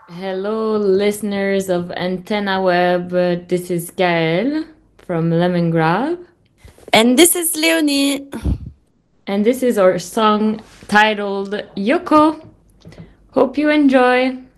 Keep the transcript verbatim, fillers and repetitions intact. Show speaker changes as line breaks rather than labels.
Hello, listeners of Antenna Web. Uh, This is Gael from Lemongrab,
And this is Leonie.
and this is our song titled Yoko. Hope you enjoy.